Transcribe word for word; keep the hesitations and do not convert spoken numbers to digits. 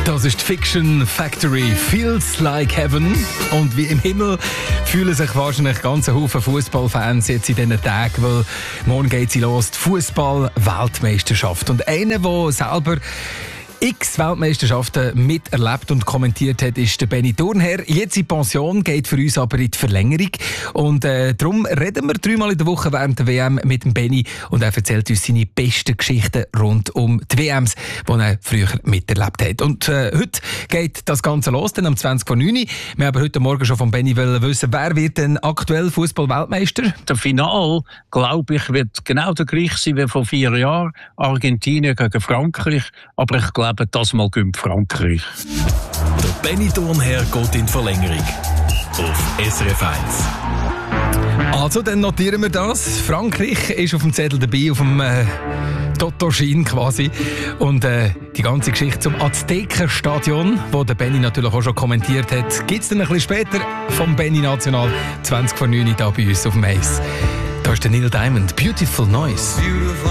Das ist die Fiction Factory, Feels Like Heaven. Und wie im Himmel fühlen sich wahrscheinlich ganze Haufen Fußballfans jetzt in diesen Tagen, weil morgen geht sie los, die Fußball-Weltmeisterschaft. Und einer, der selber x Weltmeisterschaften miterlebt und kommentiert hat, ist der Benny Thurnherr. Jetzt in Pension, geht für uns aber in die Verlängerung. Und äh, darum reden wir dreimal in der Woche während der W M mit dem Benny. Und er erzählt uns seine besten Geschichten rund um die W Ms, die er früher miterlebt hat. Und äh, heute geht das Ganze los, dann um zwanzig vor neun. Wir haben heute Morgen schon von Benny wissen, wer wird denn aktuell Fußball-Weltmeister? Der Final, glaube ich, wird genau der gleiche sein wie vor vier Jahren. Argentinien gegen Frankreich. Aber ich glaube, das mal gönnt Frankreich. Der Benny Thurnherr geht in die Verlängerung. Auf S R F eins. Also, dann notieren wir das. Frankreich ist auf dem Zettel dabei, auf dem äh, Totto-Schein quasi. Und äh, die ganze Geschichte zum Aztekenstadion, wo der Benny natürlich auch schon kommentiert hat, gibt es dann ein bisschen später vom Benny National zwanzig vor neun hier bei uns auf dem Eis. Da ist der Neil Diamond, Beautiful Noise.